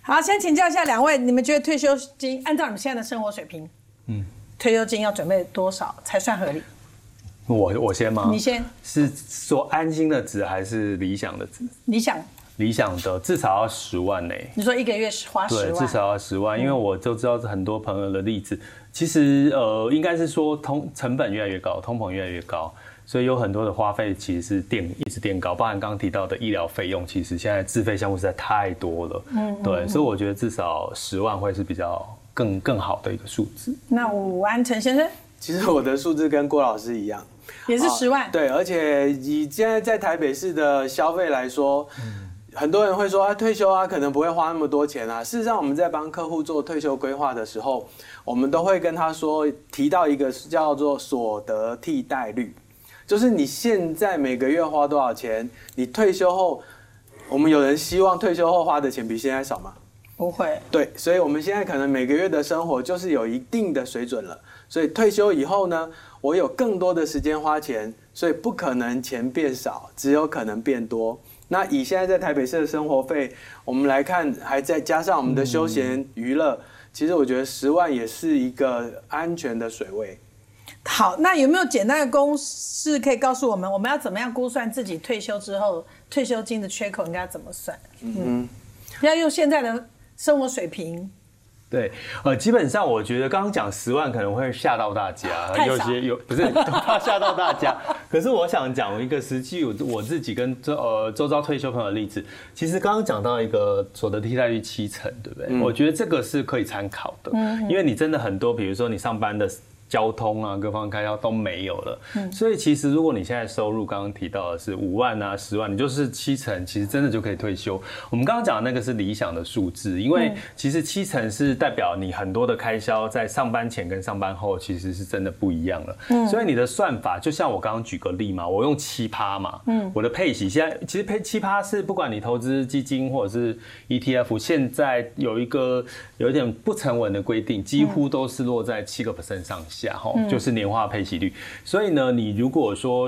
好，先请教一下两位，你们觉得退休金按照你们现在的生活水平，退休金要准备多少才算合理？ 我先吗？ 你先。 是说安心的值还是理想的值？ 理想的至少要10万呢。 你说一个月花10万？ 对，至少要10万，因为我就知道很多朋友的例子，其实应该是说成本越来越高，通膨越来越高，所以有很多的花费其实是一直垫高，包含刚刚提到的医疗费用，其实现在自费项目实在太多了。对，所以我觉得至少10万会是比较更好的一个数字。 那伍安陈先生， 其实我的数字跟郭老师一样， 也是10万。 对，而且以现在在台北市的消费来说，很多人会说退休可能不会花那么多钱啊。事实上，我们在帮客户做退休规划的时候，我们都会跟他说，提到一个叫做所得替代率，就是你现在每个月花多少钱，你退休后，我们有人希望退休后花的钱比现在少吗？ 不会。 对，所以我们现在可能每个月的生活就是有一定的水准了，所以退休以后呢，我有更多的时间花钱，所以不可能钱变少，只有可能变多。那以现在在台北市的生活费，我们来看，还再加上我们的休闲娱乐，其实我觉得10万也是一个安全的水位。 好，那有没有简单的公式可以告诉我们，我们要怎么样估算自己退休之后退休金的缺口应该怎么算？要用现在的生活水平。 对，基本上我觉得刚刚讲10万可能会吓到大家，有些不是怕吓到大家。可是我想讲一个实际我自己跟周遭退休朋友的例子。其实刚刚讲到一个所得替代率70%，对不对？我觉得这个是可以参考的，因为你真的很多，比如说你上班的交通啊，各方面开销都没有了，所以其实如果你现在收入刚刚提到的是5万啊、10万，你就是70%，其实真的就可以退休。我们刚刚讲的那个是理想的数字，因为其实70%是代表你很多的开销在上班前跟上班后其实是真的不一样了。所以你的算法就像我刚刚举个例嘛，我用7%嘛，我的配息现在其实7%是不管你投资基金或者是 ETF， 现在有一点不成文的规定，几乎都是落在7% 上下。就是年化配息率。所以呢，你如果说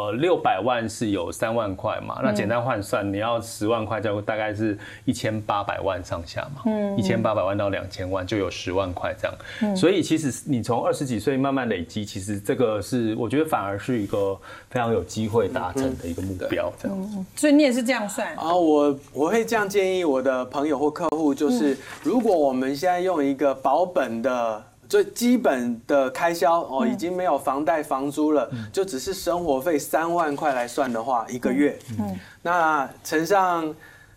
600万是有3万块嘛，那简单换算，你要10万块就大概是1800万上下嘛，1800万到2000万就有10万块这样。所以其实你从20几岁慢慢累积，其实这个是我觉得反而是一个非常有机会达成的一个目标这样。 所以你也是这样算啊？ 我会这样建议我的朋友或客户，就是如果我们现在用一个保本的最基本的开销已经没有房贷房租了，就只是生活费3万块来算的话，一个月，那乘上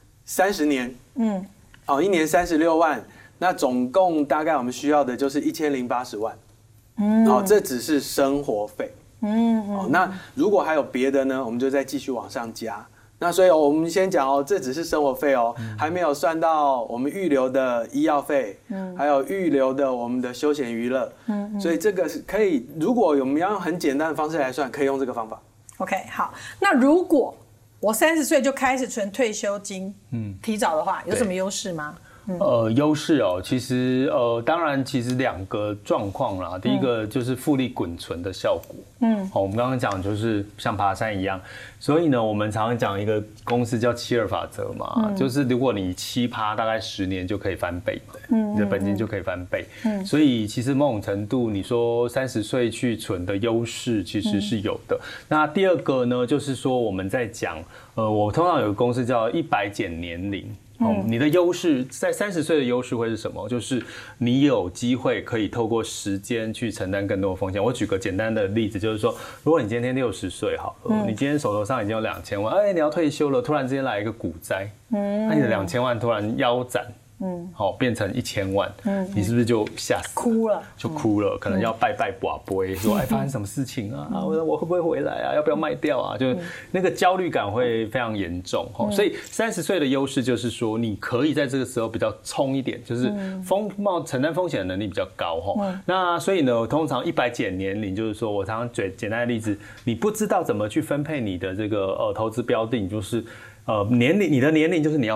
30年，一年36万，那总共大概我们需要的就是1080万，这只是生活费，那如果还有别的呢，我们就再继续往上加。那所以我们先讲这只是生活费还没有算到我们预留的医药费，还有预留的我们的休闲娱乐，所以这个是可以，如果我们要用很简单的方式来算，可以用这个方法。 OK， 好，那如果我30岁就开始存退休金，提早的话，有什么优势吗？ 优势其实当然其实2个状况啦。第一个就是复利滚存的效果。我们刚刚讲就是像爬山一样，所以呢，我们常常讲一个公式叫7-2法则嘛，就是如果你7%，大概10年就可以翻倍的，你的本金就可以翻倍。所以其实某种程度，你说30岁去存的优势其实是有的。那第二个呢，就是说我们在讲，我通常有个公式叫100减年龄。你的优势在30岁的优势会是什么？就是你有机会可以透过时间去承担更多的风险。我举个简单的例子，就是说，如果你今天60岁好了，你今天手头上已经有2000万，你要退休了，突然之间来一个股灾，那你的2000万突然腰斩。变成1000万，你是不是就吓死哭了？ 就哭了，可能要拜拜跋杯，说发生什么事情啊？我会不会回来啊？要不要卖掉啊？就那个焦虑感会非常严重。所以30岁的优势就是说，你可以在这个时候比较冲一点，就是承担风险的能力比较高。那所以呢，通常100减年龄，就是说我常常举简单的例子，你不知道怎么去分配你的这个投资标的，就是你的年龄就是你要